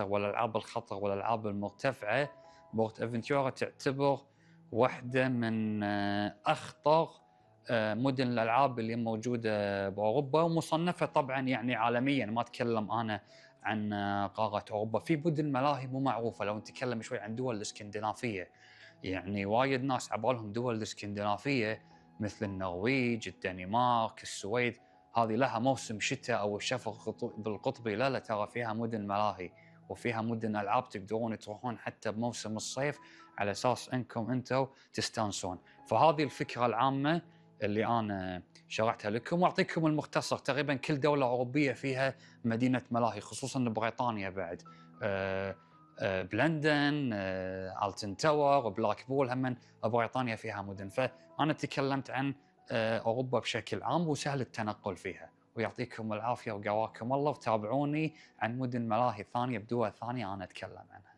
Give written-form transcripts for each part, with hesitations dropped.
والألعاب الخطر والألعاب المرتفعة، بورت أفنتورا تعتبر واحدة من أخطر مدن الألعاب اللي موجودة بأوروبا، ومصنفة طبعًا يعني عالميًا، ما أتكلم أنا عن قارة أوروبا. في مدن ملاهي مو معروفة، لو نتكلم شوي عن دول الإسكندنافية، يعني وايد ناس عبالهم دول الإسكندنافية مثل النرويج، الدنمارك، السويد، هذه لها موسم شتاء أو الشفق القطبي، لا ترى فيها مدن ملاهي وفيها مدن ألعاب تقدرون تروحون حتى بموسم الصيف على أساس أنكم أنتم تستانسون. فهذه الفكرة العامة اللي أنا شرحتها لكم، وأعطيكم المختصر. تقريبا كل دولة أوروبية فيها مدينة ملاهي، خصوصا بريطانيا بعد. بلندن، ألتون تاور وبلاك بول، هم بريطانيا فيها مدن. فأنا تكلمت عن أوروبا بشكل عام وسهل التنقل فيها. ويعطيكم العافية وقواكم الله، وتابعوني عن مدن ملاهي ثانية بدول ثانية أنا أتكلم عنها.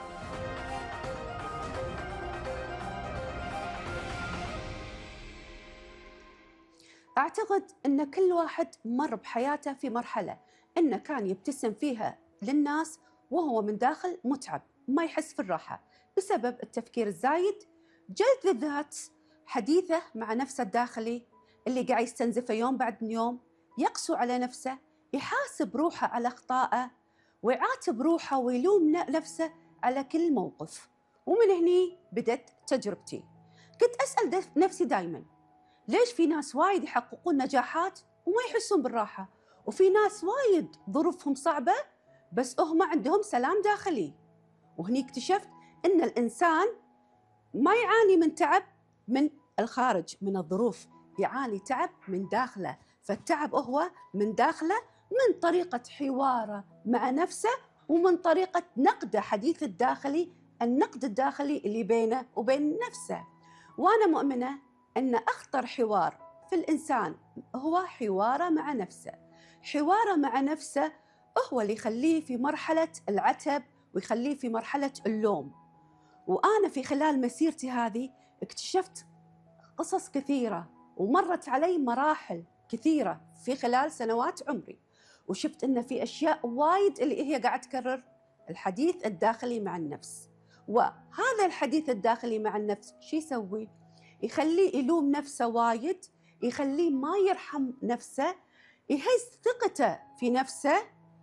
أعتقد أن كل واحد مر بحياته في مرحلة أنه كان يبتسم فيها للناس وهو من داخل متعب، ما يحس في الراحة بسبب التفكير الزايد، جلد الذات، حديثه مع نفسه الداخلي اللي قاعد يستنزفه يوم بعد يوم، يقسو على نفسه، يحاسب روحه على أخطائه، ويعاتب روحه ويلوم نفسه على كل موقف. ومن هني بدت تجربتي. كنت أسأل نفسي دايماً، ليش في ناس وايد يحققون نجاحات وما يحسون بالراحة، وفي ناس وايد ظروفهم صعبة بس هم عندهم سلام داخلي؟ وهني اكتشفت أن الإنسان ما يعاني من تعب من الخارج من الظروف، يعاني تعب من داخله. فالتعب هو من داخله، من طريقة حواره مع نفسه ومن طريقة نقده، حديث الداخلي، النقد الداخلي اللي بينه وبين نفسه. وأنا مؤمنة أن أخطر حوار في الإنسان هو حواره مع نفسه. حواره مع نفسه هو اللي يخليه في مرحلة العتب ويخليه في مرحلة اللوم. وأنا في خلال مسيرتي هذه اكتشفت قصص كثيرة، ومرت علي مراحل كثيرة في خلال سنوات عمري، وشفت أن في أشياء وايد اللي هي قاعد تكرر الحديث الداخلي مع النفس. وهذا الحديث الداخلي مع النفس شو يسوي؟ يخليه يلوم نفسه وايد، يخليه ما يرحم نفسه، يهز ثقته في نفسه،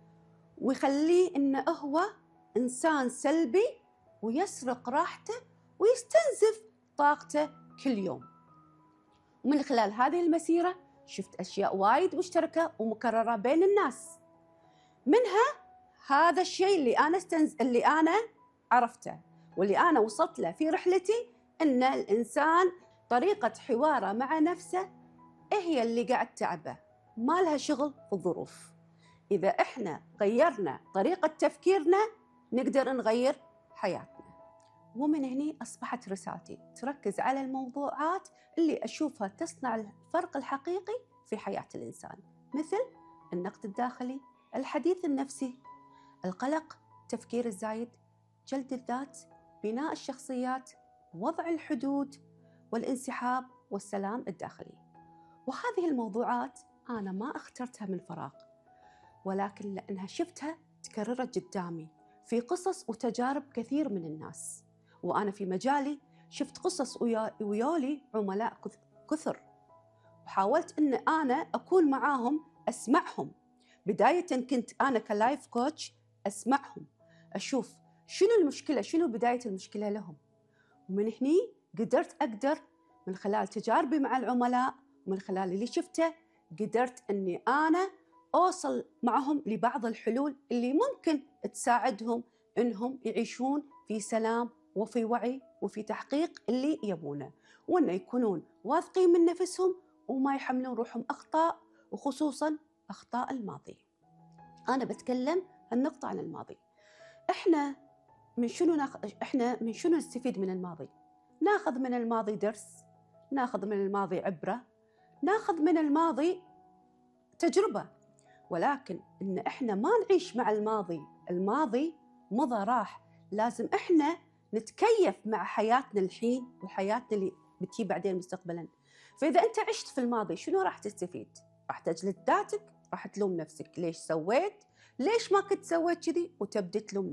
ويخليه إنه هو إنسان سلبي ويسرق راحته ويستنزف طاقته كل يوم. ومن خلال هذه المسيرة شفت أشياء وايد مشتركة ومكررة بين الناس، منها هذا الشيء اللي أنا عرفته واللي أنا وصلت له في رحلتي، إن الإنسان طريقة حواره مع نفسه هي اللي قاعد تعبه، ما لها شغل في الظروف. إذا إحنا غيرنا طريقة تفكيرنا نقدر نغير حياتنا. ومن هنا أصبحت رسالتي تركز على الموضوعات اللي أشوفها تصنع الفرق الحقيقي في حياة الإنسان، مثل النقد الداخلي، الحديث النفسي، القلق، التفكير الزايد، جلد الذات، بناء الشخصيات، وضع الحدود، والانسحاب، والسلام الداخلي. وهذه الموضوعات أنا ما اخترتها من فراغ، ولكن لأنها شفتها تكررت قدامي في قصص وتجارب كثير من الناس. وأنا في مجالي شفت قصص ويولي عملاء كثر، وحاولت أن أنا أكون معاهم، أسمعهم. بداية كنت أنا كلايف كوتش أسمعهم، أشوف شنو المشكلة، شنو بداية المشكلة لهم. ومن هني أقدر من خلال تجاربي مع العملاء ومن خلال اللي شفته قدرت أني أنا أوصل معهم لبعض الحلول اللي ممكن تساعدهم أنهم يعيشون في سلام وفي وعي وفي تحقيق اللي يبونه، وأن يكونون واثقين من نفسهم وما يحملون روحهم أخطاء، وخصوصاً أخطاء الماضي. أنا بتكلم النقطة عن الماضي. إحنا من شنو نستفيد من الماضي؟ ناخذ من الماضي درس، ناخذ من الماضي عبرة، ناخذ من الماضي تجربة. ولكن إن إحنا ما نعيش مع الماضي مضى راح، لازم إحنا نتكيف مع حياتنا الحين وحياتنا اللي بتجي بعدين مستقبلاً. فإذا أنت عشت في الماضي شنو راح تستفيد؟ راح تجلد ذاتك، راح تلوم نفسك، ليش سويت؟ ليش ما كنت سويت كذي؟ وتبدأ تلوم